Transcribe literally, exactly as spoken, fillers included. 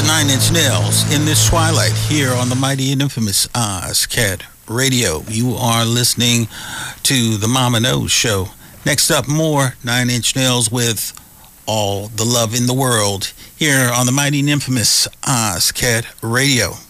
Nine Inch Nails in this twilight here on the mighty and infamous Ozcat Radio. You are listening to the Mama Knows Show. Next up, more Nine Inch Nails with All the Love in the World here on the mighty and infamous Ozcat Radio.